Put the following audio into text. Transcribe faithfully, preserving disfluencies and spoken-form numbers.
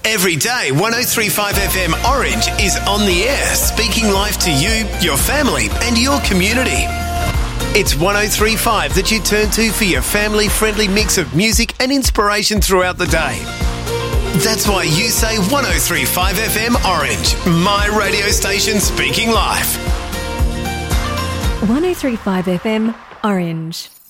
Every day, one oh three point five F M Orange is on the air, speaking life to you, your family and your community. It's one oh three point five that you turn to for your family-friendly mix of music and inspiration throughout the day. That's why you say one oh three point five F M Orange, my radio station speaking life. one oh three point five F M Orange.